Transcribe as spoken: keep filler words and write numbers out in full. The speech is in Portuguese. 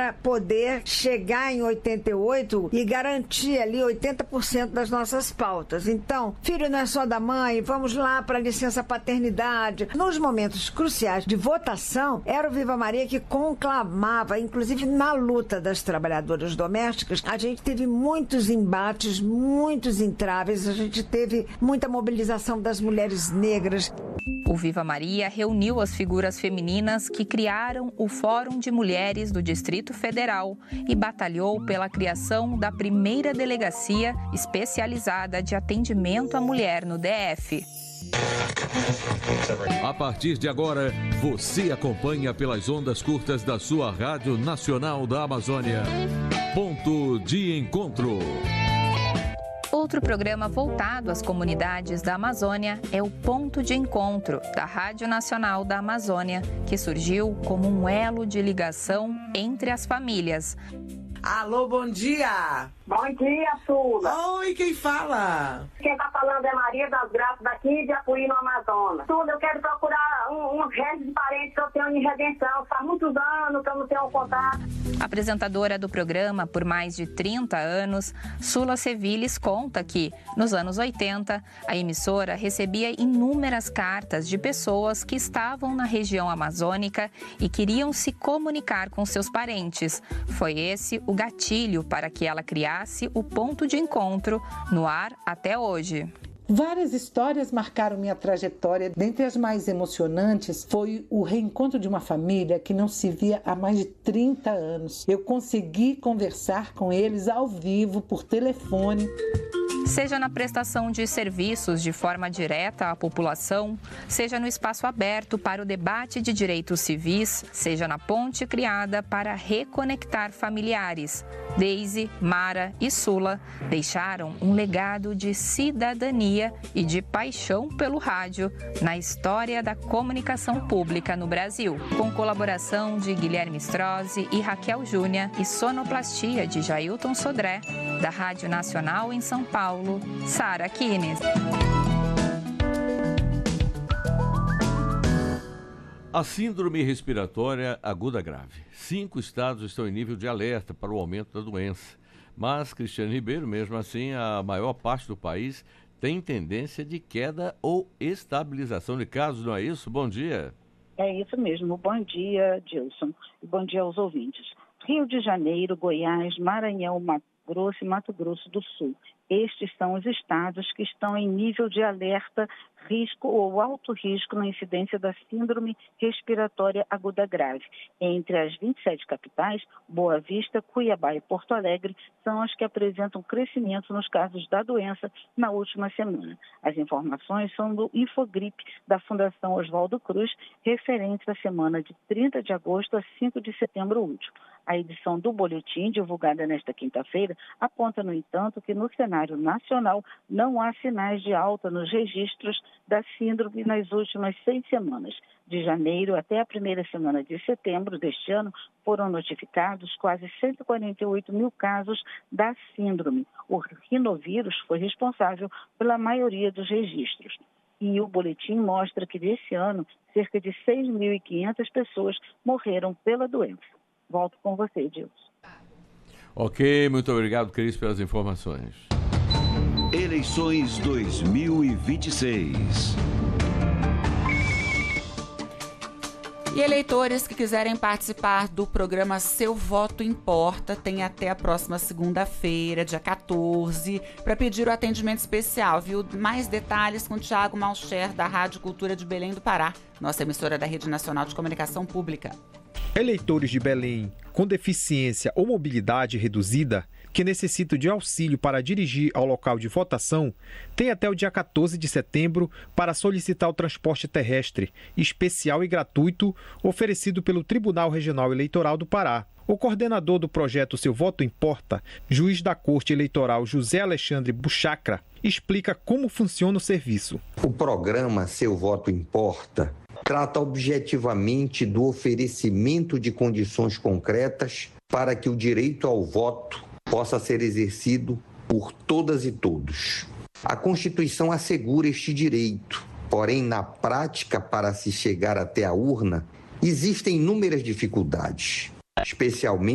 para poder chegar em oitenta e oito e garantir ali oitenta por cento das nossas pautas. Então, filho não é só da mãe, vamos lá para a licença paternidade. Nos momentos cruciais de votação, era o Viva Maria que conclamava, inclusive na luta das trabalhadoras domésticas, a gente teve muitos embates, muitos entraves, a gente teve muita mobilização das mulheres negras. O Viva Maria reuniu as figuras femininas que criaram o Fórum de Mulheres do Distrito Federal e batalhou pela criação da primeira delegacia especializada de atendimento à mulher no D F. A partir de agora, você acompanha pelas ondas curtas da sua Rádio Nacional da Amazônia. Ponto de Encontro. Outro programa voltado às comunidades da Amazônia é o Ponto de Encontro, da Rádio Nacional da Amazônia, que surgiu como um elo de ligação entre as famílias. Alô, bom dia! Bom dia, Sula! Oi, quem fala? Quem tá falando é Maria das Graças, daqui de Apuí, no Amazonas. Sula, eu quero procurar um, um resto de parentes que eu tenho em Redenção. Faz muitos anos que eu não tenho um contato. Apresentadora do programa por mais de trinta anos, Sula Seviles conta que, nos anos oitenta, a emissora recebia inúmeras cartas de pessoas que estavam na região amazônica e queriam se comunicar com seus parentes. Foi esse o gatilho para que ela criasse o Ponto de Encontro, no ar até hoje. Várias histórias marcaram minha trajetória. Dentre as mais emocionantes foi o reencontro de uma família que não se via há mais de trinta anos. Eu consegui conversar com eles ao vivo, por telefone. Seja na prestação de serviços de forma direta à população, seja no espaço aberto para o debate de direitos civis, seja na ponte criada para reconectar familiares. Deise, Mara e Sula deixaram um legado de cidadania e de paixão pelo rádio na história da comunicação pública no Brasil, com colaboração de Guilherme Strozzi e Raquel Júnior e sonoplastia de Jailton Sodré, da Rádio Nacional em São Paulo, Sara Kines. A síndrome respiratória aguda grave. Cinco estados estão em nível de alerta para o aumento da doença. Mas, Cristiane Ribeiro, mesmo assim, a maior parte do país tem tendência de queda ou estabilização de casos, não é isso? Bom dia. É isso mesmo. Bom dia, Dilson. E bom dia aos ouvintes. Rio de Janeiro, Goiás, Maranhão, Mato Grosso e Mato Grosso do Sul. Estes são os estados que estão em nível de alerta, risco ou alto risco na incidência da síndrome respiratória aguda grave. Entre as vinte e sete capitais, Boa Vista, Cuiabá e Porto Alegre são as que apresentam crescimento nos casos da doença na última semana. As informações são do Infogripe, da Fundação Oswaldo Cruz, referentes à semana de trinta de agosto a cinco de setembro último. A edição do boletim, divulgada nesta quinta-feira, aponta, no entanto, que no cenário nacional não há sinais de alta nos registros da síndrome nas últimas seis semanas. De janeiro até a primeira semana de setembro deste ano, foram notificados quase cento e quarenta e oito mil casos da síndrome. O rinovírus foi responsável pela maioria dos registros. E o boletim mostra que, desse ano, cerca de seis mil e quinhentas pessoas morreram pela doença. Volto com você, Dilson. Ok, muito obrigado, Cris, pelas informações. Eleições dois mil e vinte e seis. E eleitores que quiserem participar do programa Seu Voto Importa têm até a próxima segunda-feira, dia quatorze, para pedir o atendimento especial, viu? Mais detalhes com o Tiago Malcher, da Rádio Cultura de Belém do Pará, nossa emissora da Rede Nacional de Comunicação Pública. Eleitores de Belém com deficiência ou mobilidade reduzida que necessitam de auxílio para dirigir ao local de votação têm até o dia quatorze de setembro para solicitar o transporte terrestre especial e gratuito oferecido pelo Tribunal Regional Eleitoral do Pará. O coordenador do projeto Seu Voto Importa, juiz da Corte Eleitoral José Alexandre Buchacra, explica como funciona o serviço. O programa Seu Voto Importa trata objetivamente do oferecimento de condições concretas para que o direito ao voto possa ser exercido por todas e todos. A Constituição assegura este direito, porém, na prática, para se chegar até a urna, existem inúmeras dificuldades, especialmente